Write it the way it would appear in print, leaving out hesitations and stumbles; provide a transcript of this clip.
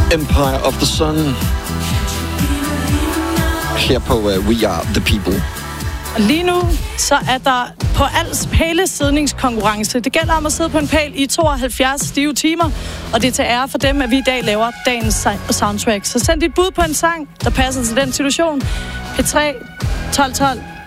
Empire of the Sun. Her på We Are The People. Og lige nu, så er der på Als pælesidningskonkurrence. Det gælder om at sidde på en pæl i 72 stive timer, og det er til ære for dem, at vi i dag laver dagens soundtrack. Så send dit bud på en sang, der passer til den situation. P3 1212